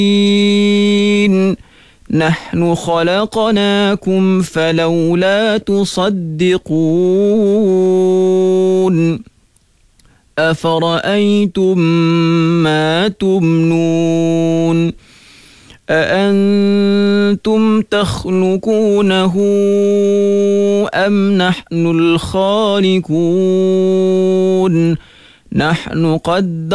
نحن خلقناكم فلولا تصدقون أفرأيتم ما تمنون أأنتم تخلقونه أم نحن الخالقون نحن قدرنا